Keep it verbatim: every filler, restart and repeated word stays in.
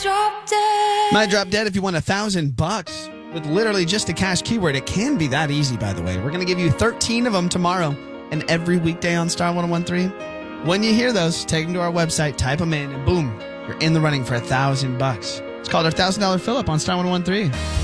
Drop dead. My Drop Dead if you want a thousand bucks with literally just a cash keyword. It can be that easy, by the way. We're going to give you thirteen of them tomorrow and every weekday on Star one oh one three. When you hear those, take them to our website, type them in, and boom, you're in the running for a thousand bucks. It's called our one thousand dollars fill-up on Star one oh one three.